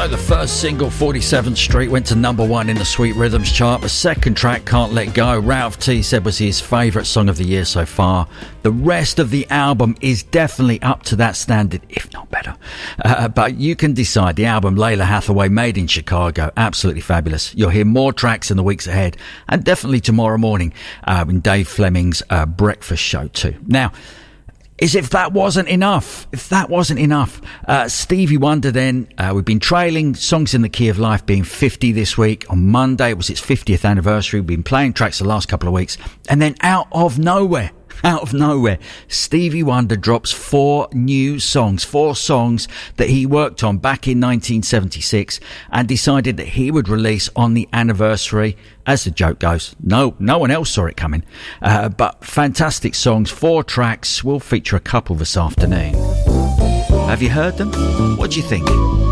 Right, the first single, 47th Street, went to number 1 in the Sweet Rhythms chart. The second track, Can't Let Go, Ralph T said was his favourite song of the year so far. The rest of the album is definitely up to that standard, if not better. But you can decide. The album, Layla Hathaway, Made in Chicago, absolutely fabulous. You'll hear more tracks in the weeks ahead, and definitely tomorrow morning in Dave Fleming's breakfast show too. Now, if that wasn't enough, Stevie Wonder then, we've been trailing Songs in the Key of Life being 50 this week. On Monday, it was its 50th anniversary. We've been playing tracks the last couple of weeks. And then out of nowhere, Stevie Wonder drops 4 new songs, 4 songs that he worked on back in 1976 and decided that he would release on the anniversary. As the joke goes, no one else saw it coming. But fantastic songs, 4 tracks. We'll feature a couple this afternoon. Have you heard them? What do you think?